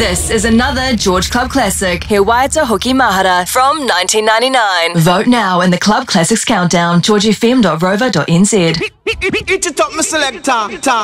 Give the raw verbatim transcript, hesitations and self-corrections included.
This is another George Club Classic, He Waita Hoki Mahara from nineteen ninety-nine. Vote now in the Club Classics Countdown, george f m dot rover dot n z. It's a top selector.